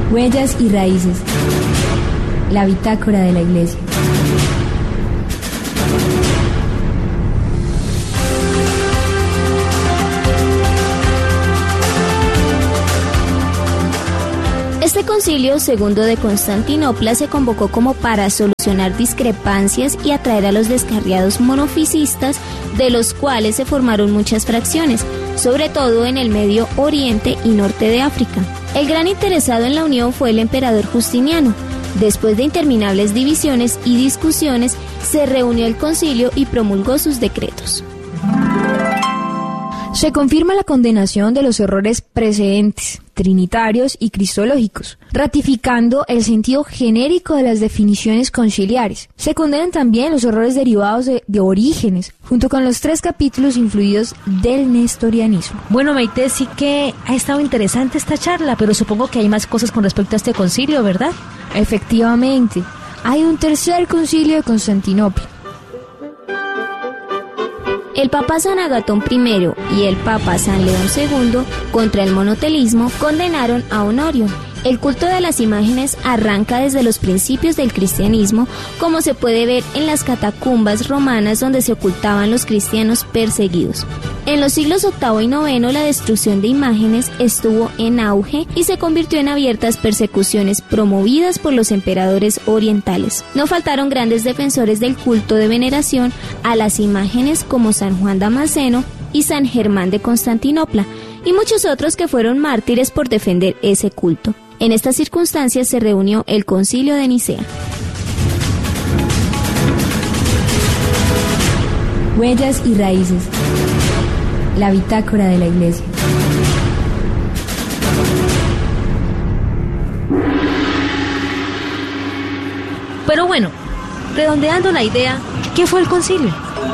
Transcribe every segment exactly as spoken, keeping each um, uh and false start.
Huellas y raíces. La bitácora de la Iglesia. Este concilio segundo de Constantinopla se convocó como para solucionar discrepancias y atraer a los descarriados monofisistas, de los cuales se formaron muchas fracciones, sobre todo en el Medio Oriente y Norte de África. El gran interesado en la unión fue el emperador Justiniano. Después de interminables divisiones y discusiones, se reunió el concilio y promulgó sus decretos. Se confirma la condenación de los errores precedentes, trinitarios y cristológicos, ratificando el sentido genérico de las definiciones conciliares. Se condenan también los errores derivados de, de Orígenes, junto con los tres capítulos influidos del nestorianismo. Bueno, Maite, sí que ha estado interesante esta charla, pero supongo que hay más cosas con respecto a este concilio, ¿verdad? Efectivamente, hay un tercer concilio de Constantinopla. El Papa San Agatón primero y el Papa San León segundo, contra el monotelismo, condenaron a Honorio. El culto de las imágenes arranca desde los principios del cristianismo, como se puede ver en las catacumbas romanas donde se ocultaban los cristianos perseguidos. En los siglos octavo y noveno la destrucción de imágenes estuvo en auge y se convirtió en abiertas persecuciones promovidas por los emperadores orientales. No faltaron grandes defensores del culto de veneración a las imágenes como San Juan Damasceno y San Germán de Constantinopla, y muchos otros que fueron mártires por defender ese culto. En estas circunstancias se reunió el Concilio de Nicea. Huellas y raíces. La bitácora de la Iglesia. Pero bueno, redondeando la idea, ¿qué fue el concilio?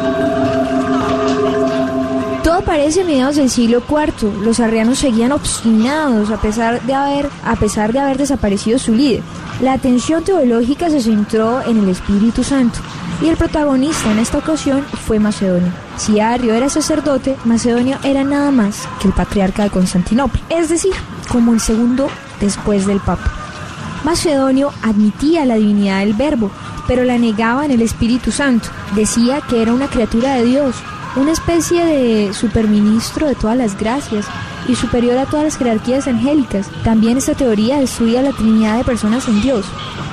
Todo parece a mediados del siglo cuarto. Los arrianos seguían obstinados a pesar de haber, a pesar de haber desaparecido su líder. La atención teológica se centró en el Espíritu Santo y el protagonista en esta ocasión fue Macedonio. Si Arrio era sacerdote, Macedonio era nada más que el patriarca de Constantinopla, es decir, como el segundo después del Papa. Macedonio admitía la divinidad del Verbo, pero la negaba en el Espíritu Santo. Decía que era una criatura de Dios, una especie de superministro de todas las gracias y superior a todas las jerarquías angélicas. También esta teoría estudia la trinidad de personas en Dios.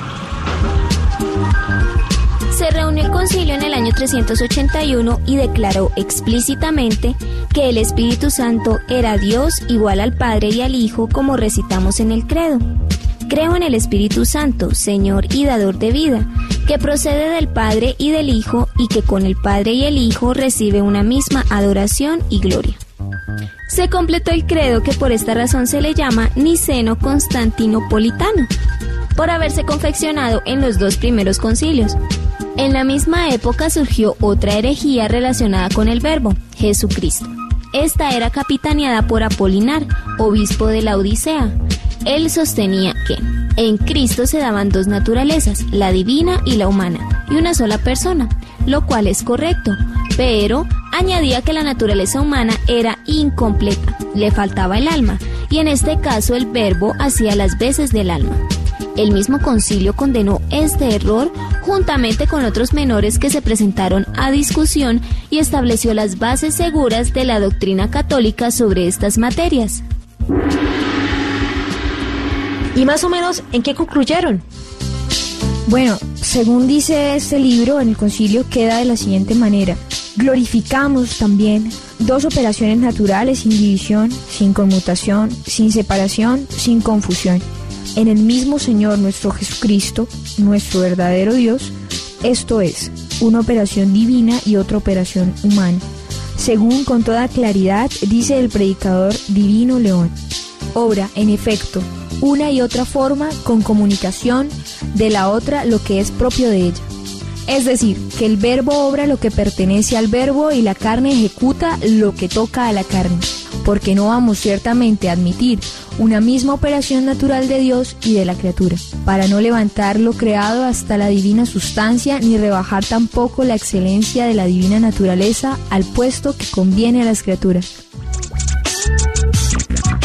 Se reunió el concilio en el año trescientos ochenta y uno y declaró explícitamente que el Espíritu Santo era Dios igual al Padre y al Hijo, como recitamos en el credo. Creo en el Espíritu Santo, Señor y dador de vida, que procede del Padre y del Hijo y que con el Padre y el Hijo recibe una misma adoración y gloria. Se completó el credo, que por esta razón se le llama niceno-constantinopolitano, por haberse confeccionado en los dos primeros concilios. En la misma época surgió otra herejía relacionada con el Verbo, Jesucristo. Esta era capitaneada por Apolinar, obispo de la Odisea. Él sostenía que en Cristo se daban dos naturalezas, la divina y la humana, y una sola persona, lo cual es correcto, pero añadía que la naturaleza humana era incompleta, le faltaba el alma, y en este caso el Verbo hacía las veces del alma. El mismo concilio condenó este error juntamente con otros menores que se presentaron a discusión y estableció las bases seguras de la doctrina católica sobre estas materias. ¿Y más o menos en qué concluyeron? Bueno, según dice este libro, en el concilio queda de la siguiente manera: glorificamos también dos operaciones naturales sin división, sin conmutación, sin separación, sin confusión, en el mismo Señor nuestro Jesucristo, nuestro verdadero Dios, esto es, una operación divina y otra operación humana, según con toda claridad dice el predicador Divino León. Obra, en efecto, una y otra forma con comunicación de la otra lo que es propio de ella. Es decir, que el Verbo obra lo que pertenece al Verbo y la carne ejecuta lo que toca a la carne, porque no vamos ciertamente a admitir una misma operación natural de Dios y de la criatura, para no levantar lo creado hasta la divina sustancia, ni rebajar tampoco la excelencia de la divina naturaleza al puesto que conviene a las criaturas.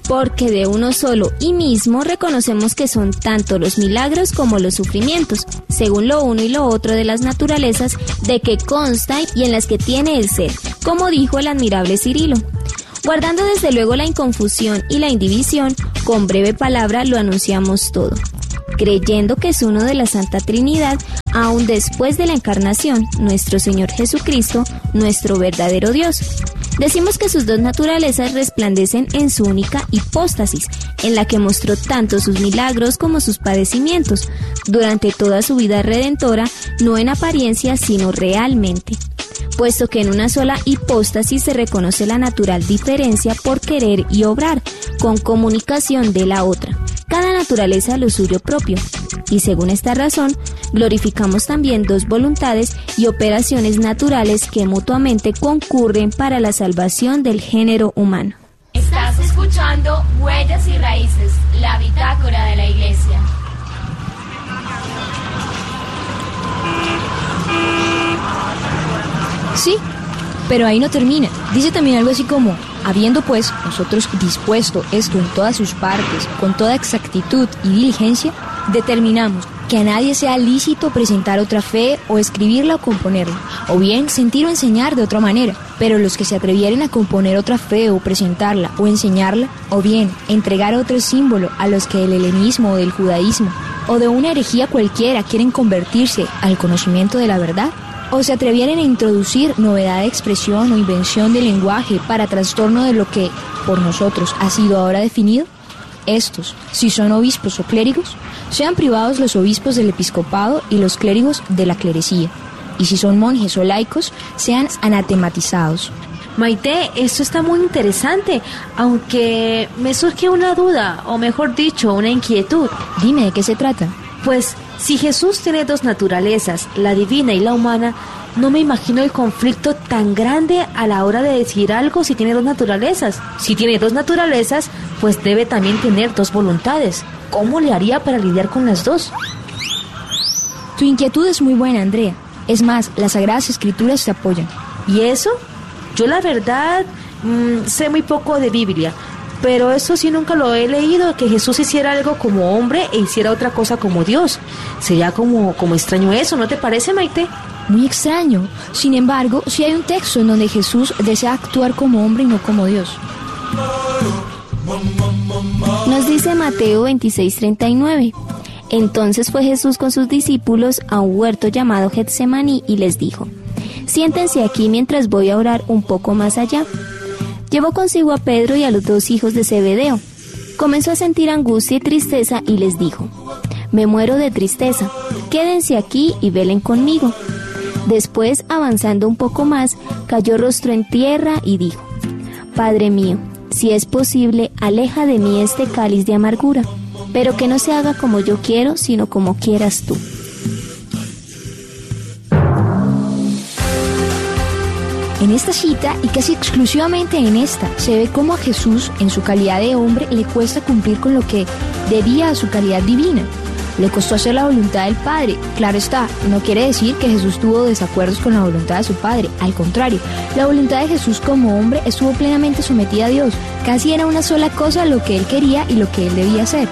porque de uno solo y mismo reconocemos que son tanto los milagros como los sufrimientos, según lo uno y lo otro de las naturalezas de que consta y en las que tiene el ser, como dijo el admirable Cirilo. Guardando desde luego la inconfusión y la indivisión, con breve palabra lo anunciamos todo, creyendo que es uno de la Santa Trinidad, aun después de la encarnación, nuestro Señor Jesucristo, nuestro verdadero Dios. Decimos que sus dos naturalezas resplandecen en su única hipóstasis, en la que mostró tanto sus milagros como sus padecimientos, durante toda su vida redentora, no en apariencia sino realmente, puesto que en una sola hipóstasis se reconoce la natural diferencia por querer y obrar, con comunicación de la otra, cada naturaleza lo suyo propio, y según esta razón, glorificamos también dos voluntades y operaciones naturales que mutuamente concurren para la salvación del género humano. Estás escuchando Huellas y Raíces, la bitácora de la Iglesia. Sí, pero ahí no termina. Dice también algo así como: habiendo pues nosotros dispuesto esto en todas sus partes, con toda exactitud y diligencia, determinamos que a nadie sea lícito presentar otra fe o escribirla o componerla, o bien sentir o enseñar de otra manera, pero los que se atrevieren a componer otra fe o presentarla o enseñarla, o bien entregar otro símbolo a los que del helenismo o del judaísmo, o de una herejía cualquiera quieren convertirse al conocimiento de la verdad, o se atrevieren a introducir novedad de expresión o invención de lenguaje para trastorno de lo que por nosotros ha sido ahora definido, estos, si son obispos o clérigos, sean privados los obispos del episcopado y los clérigos de la clerecía, y si son monjes o laicos, sean anatematizados. Maite, esto está muy interesante, aunque me surge una duda, o mejor dicho, una inquietud. Dime, ¿de qué se trata? Pues, si Jesús tiene dos naturalezas, la divina y la humana, no me imagino el conflicto tan grande a la hora de decir algo si tiene dos naturalezas. Si tiene dos naturalezas, pues debe también tener dos voluntades. ¿Cómo le haría para lidiar con las dos? Tu inquietud es muy buena, Andrea. Es más, las Sagradas Escrituras te apoyan. ¿Y eso? Yo la verdad mmm, sé muy poco de Biblia, pero eso sí nunca lo he leído, que Jesús hiciera algo como hombre e hiciera otra cosa como Dios. Sería como, como extraño eso, ¿no te parece, Maite? Muy extraño. Sin embargo, sí hay un texto en donde Jesús desea actuar como hombre y no como Dios. Nos dice Mateo veintiséis treinta y nueve. Entonces fue Jesús con sus discípulos a un huerto llamado Getsemaní y les dijo: siéntense aquí mientras voy a orar un poco más allá. Llevó consigo a Pedro y a los dos hijos de Zebedeo. Comenzó a sentir angustia y tristeza y les dijo: me muero de tristeza, quédense aquí y velen conmigo. Después, avanzando un poco más, cayó rostro en tierra y dijo: Padre mío, si es posible, aleja de mí este cáliz de amargura, pero que no se haga como yo quiero, sino como quieras tú. En esta cita, y casi exclusivamente en esta, se ve cómo a Jesús, en su calidad de hombre, le cuesta cumplir con lo que debía a su calidad divina. Le costó hacer la voluntad del Padre. Claro está, no quiere decir que Jesús tuvo desacuerdos con la voluntad de su Padre. Al contrario, la voluntad de Jesús como hombre estuvo plenamente sometida a Dios. Casi era una sola cosa lo que Él quería y lo que Él debía hacer.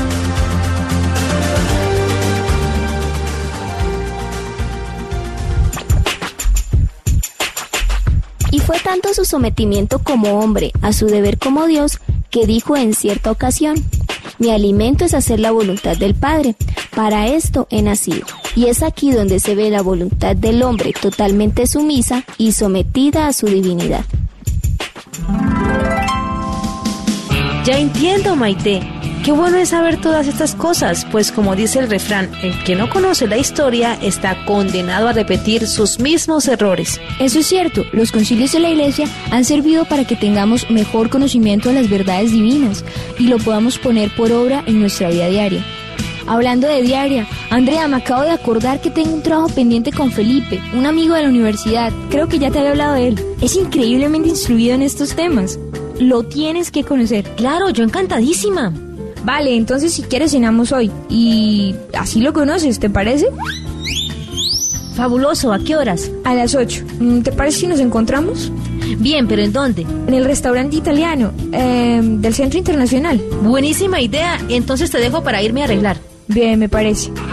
Y fue tanto su sometimiento como hombre a su deber como Dios, que dijo en cierta ocasión: mi alimento es hacer la voluntad del Padre, para esto he nacido. Y es aquí donde se ve la voluntad del hombre totalmente sumisa y sometida a su divinidad. Ya entiendo, Maite. Qué bueno es saber todas estas cosas, pues como dice el refrán, el que no conoce la historia está condenado a repetir sus mismos errores. Eso es cierto, los concilios de la Iglesia han servido para que tengamos mejor conocimiento de las verdades divinas y lo podamos poner por obra en nuestra vida diaria. Hablando de diaria, Andrea, me acabo de acordar que tengo un trabajo pendiente con Felipe, un amigo de la universidad. Creo que ya te había hablado de él. Es increíblemente instruido en estos temas. Lo tienes que conocer. Claro, yo encantadísima. Vale, entonces si quieres cenamos hoy. Y así lo conoces, ¿te parece? Fabuloso, ¿a qué horas? A las ocho. ¿Te parece si nos encontramos? Bien, pero ¿en dónde? En el restaurante italiano eh, del Centro Internacional. Buenísima idea, entonces te dejo para irme a arreglar. Bien, me parece.